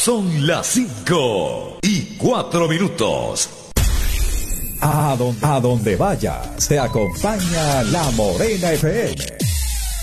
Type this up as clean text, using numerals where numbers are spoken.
Son las 5:04. A donde vayas, te acompaña La Morena FM.